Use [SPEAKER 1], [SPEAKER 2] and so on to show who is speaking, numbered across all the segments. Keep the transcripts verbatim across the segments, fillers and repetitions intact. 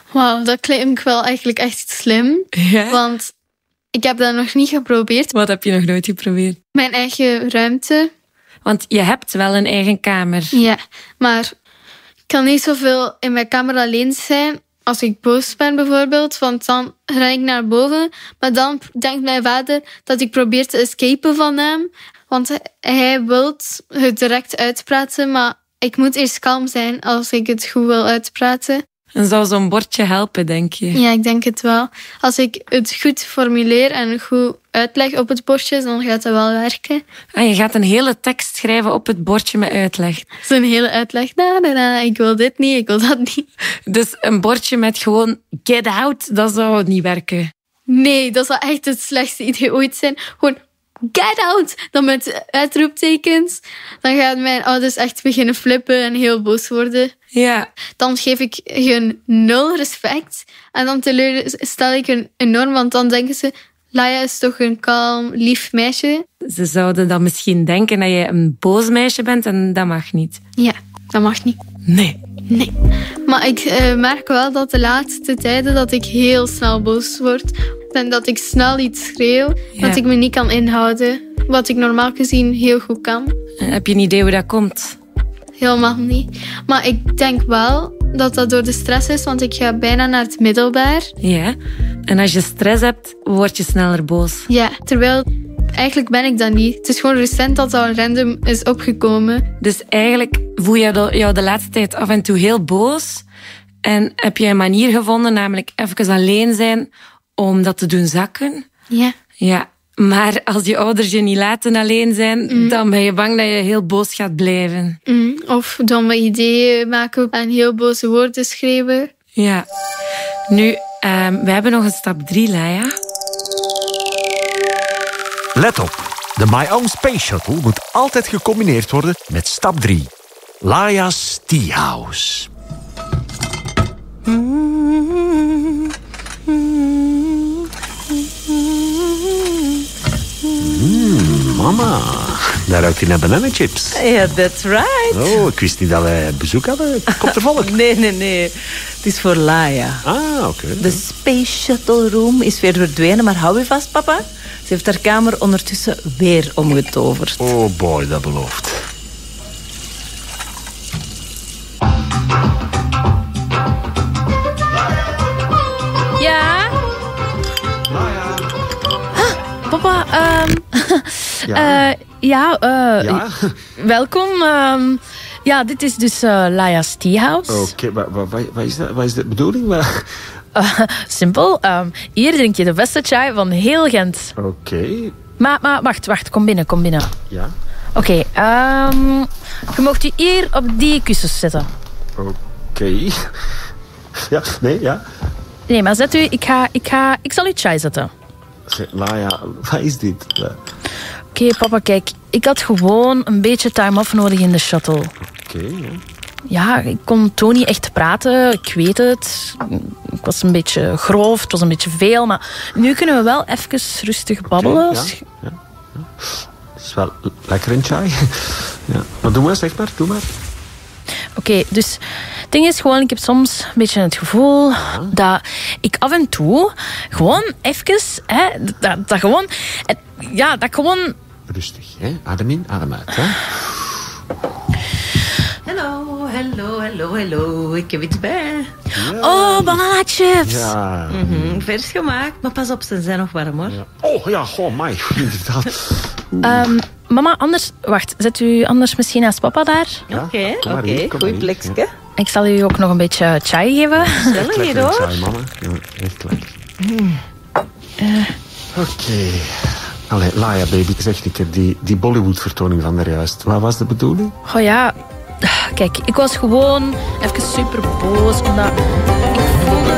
[SPEAKER 1] Wauw, dat klinkt wel eigenlijk echt slim.
[SPEAKER 2] Ja?
[SPEAKER 1] Want ik heb dat nog niet geprobeerd.
[SPEAKER 2] Wat heb je nog nooit geprobeerd?
[SPEAKER 1] Mijn eigen ruimte.
[SPEAKER 2] Want je hebt wel een eigen kamer.
[SPEAKER 1] Ja, maar ik kan niet zoveel in mijn kamer alleen zijn als ik boos ben bijvoorbeeld. Want dan ren ik naar boven. Maar dan denkt mijn vader dat ik probeer te escapen van hem. Want hij wil het direct uitpraten, maar ik moet eerst kalm zijn als ik het goed wil uitpraten.
[SPEAKER 2] En zou zo'n bordje helpen, denk je?
[SPEAKER 1] Ja, ik denk het wel. Als ik het goed formuleer en goed uitleg op het bordje, dan gaat het wel werken.
[SPEAKER 2] Ah, je gaat een hele tekst schrijven op het bordje met uitleg.
[SPEAKER 1] Zo'n hele uitleg. Na, na, na, ik wil dit niet, ik wil dat niet.
[SPEAKER 2] Dus een bordje met gewoon get out, dat zou niet werken.
[SPEAKER 1] Nee, dat zou echt het slechtste idee ooit zijn. Gewoon get out! Dan met uitroeptekens. Dan gaan mijn ouders echt beginnen flippen en heel boos worden.
[SPEAKER 2] Ja.
[SPEAKER 1] Dan geef ik hun nul respect. En dan teleurstel ik hun enorm, want dan denken ze... Laia is toch een kalm, lief meisje.
[SPEAKER 2] Ze zouden dan misschien denken dat je een boos meisje bent en dat mag niet.
[SPEAKER 1] Ja, dat mag niet.
[SPEAKER 2] Nee.
[SPEAKER 1] Nee. Maar ik uh, merk wel dat de laatste tijden dat ik heel snel boos word. En dat ik snel iets schreeuw,
[SPEAKER 2] Ja.
[SPEAKER 1] dat ik me niet kan inhouden. Wat ik normaal gezien heel goed kan.
[SPEAKER 2] Heb je een idee hoe dat komt?
[SPEAKER 1] Helemaal niet. Maar ik denk wel dat dat door de stress is, want ik ga bijna naar het middelbaar.
[SPEAKER 2] Ja. En als je stress hebt, word je sneller boos.
[SPEAKER 1] Ja, terwijl eigenlijk ben ik dat niet. Het is gewoon recent dat dat random is opgekomen.
[SPEAKER 2] Dus eigenlijk voel je de- jou de laatste tijd af en toe heel boos. En heb je een manier gevonden, namelijk even alleen zijn, om dat te doen zakken.
[SPEAKER 1] Ja.
[SPEAKER 2] Ja. Maar als je ouders je niet laten alleen zijn,
[SPEAKER 1] Mm.
[SPEAKER 2] dan ben je bang dat je heel boos gaat blijven.
[SPEAKER 1] Mm, of domme ideeën maken en heel boze woorden schrijven.
[SPEAKER 2] Ja. Nu, ehm, we hebben nog een stap drie, Laia.
[SPEAKER 3] Let op, de My Own Space Shuttle moet altijd gecombineerd worden met stap drie. Laia's Tea House. Mm, mama, daar ruikt hij naar bananenchips.
[SPEAKER 4] Ja, that's right.
[SPEAKER 3] Oh, ik wist niet dat wij bezoek hadden. Komt er volk?
[SPEAKER 4] Nee, nee, nee. Het is voor Laia.
[SPEAKER 3] Ah, oké.
[SPEAKER 4] De Space Shuttle Room is weer verdwenen, maar hou je vast, papa. Ze heeft haar kamer ondertussen weer omgetoverd.
[SPEAKER 3] Oh boy, dat belooft.
[SPEAKER 5] Ja? Papa, ehm
[SPEAKER 3] Ja.
[SPEAKER 5] eh, ja, eh,
[SPEAKER 3] Ja?
[SPEAKER 5] welkom. ehm, ja, dit is dus eh Laia's Tea House.
[SPEAKER 3] Oké, wat, wat, wat, is dat? Wat is de bedoeling? Wat-
[SPEAKER 5] Eh, simpel. ehm, hier drink je de beste chai van heel Gent.
[SPEAKER 3] Oké,
[SPEAKER 5] Maar, maar wacht, wacht, kom binnen, kom binnen.
[SPEAKER 3] ja.
[SPEAKER 5] Oké, ehm, je mocht je hier op die kussens zetten.
[SPEAKER 3] Oké. Ja, nee, ja.
[SPEAKER 5] Nee, maar zet u, ik, ga, ik, ga, ik zal u chai zetten.
[SPEAKER 3] Zeg, Laia, wat is dit? Oké,
[SPEAKER 5] Oké, papa, kijk. Ik had gewoon een beetje time-off nodig in de shuttle.
[SPEAKER 3] ja.
[SPEAKER 5] Ja, ik kon toen niet echt praten. Ik weet het. Ik was een beetje grof. Het was een beetje veel. Maar nu kunnen we wel even rustig babbelen.
[SPEAKER 3] Ja, ja, ja. Het is wel lekker een chai. Ja. Maar doe maar, zeg maar, doe maar.
[SPEAKER 5] Oké, dus het ding is gewoon... Ik heb soms een beetje het gevoel dat ik af en toe gewoon even... Hè, dat, dat gewoon... Ja, dat gewoon...
[SPEAKER 3] Rustig, hè. Adem in, adem uit, hè.
[SPEAKER 4] Hallo, hallo, hallo, hallo. Ik heb iets bij.
[SPEAKER 5] Oh, bananachips.
[SPEAKER 3] Ja.
[SPEAKER 4] Mhm, vers gemaakt, maar pas op, ze zijn nog warm, hoor.
[SPEAKER 3] Ja. Oh, ja, goh, mij. Inderdaad.
[SPEAKER 5] Ehm, mama, anders... Wacht, zet u anders misschien naast papa daar?
[SPEAKER 3] Ja,
[SPEAKER 4] Oké,
[SPEAKER 3] kom maar
[SPEAKER 4] oké.
[SPEAKER 3] hier, kom maar
[SPEAKER 4] Goeie
[SPEAKER 3] hier.
[SPEAKER 4] plekje.
[SPEAKER 3] Ja.
[SPEAKER 5] Ik zal u ook nog een beetje chai geven.
[SPEAKER 4] Gezellig
[SPEAKER 3] Echt
[SPEAKER 4] hier,
[SPEAKER 3] lekker een
[SPEAKER 4] hoor.
[SPEAKER 3] chai, mama. Ja, echt lekker. Oké. Allee, Laia, baby, zeg een keer, die, die Bollywood-vertoning van daar juist. Wat was de bedoeling?
[SPEAKER 5] Oh ja, kijk, ik was gewoon even super boos, omdat ik voelde...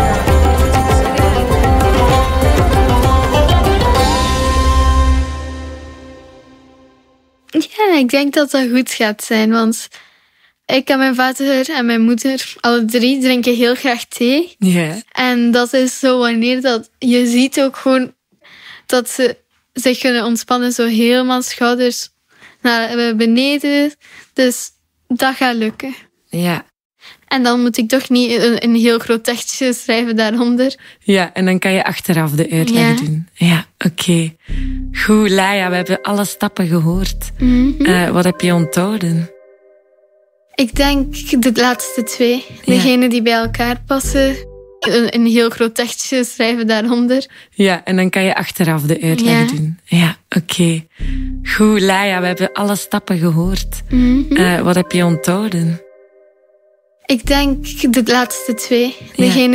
[SPEAKER 1] Ja, ik denk dat dat goed gaat zijn, want ik en mijn vader en mijn moeder, alle drie, drinken heel graag thee.
[SPEAKER 2] Ja.
[SPEAKER 1] En dat is zo wanneer dat je ziet ook gewoon dat ze zich kunnen ontspannen, zo helemaal schouders naar beneden. Dus dat gaat lukken.
[SPEAKER 2] Ja.
[SPEAKER 1] En dan moet ik toch niet een, een heel groot tekstje schrijven daaronder.
[SPEAKER 2] Ja, en dan kan je achteraf de uitleg
[SPEAKER 1] Ja.
[SPEAKER 2] doen. Ja, oké. Okay. Goed, Laia, we hebben alle stappen gehoord.
[SPEAKER 1] Mm-hmm.
[SPEAKER 2] Uh, wat heb je onthouden?
[SPEAKER 1] Ik denk de laatste twee.
[SPEAKER 2] Ja.
[SPEAKER 1] Degene die bij elkaar passen. Een, een heel groot tekstje schrijven daaronder.
[SPEAKER 2] Ja, en dan kan je achteraf de uitleg
[SPEAKER 1] Ja.
[SPEAKER 2] doen. Ja, oké. Okay. Goed, Laia, we hebben alle stappen gehoord.
[SPEAKER 1] Mm-hmm.
[SPEAKER 2] Uh, wat heb je onthouden?
[SPEAKER 1] Ik denk de laatste twee.
[SPEAKER 2] Ja.
[SPEAKER 1] Degene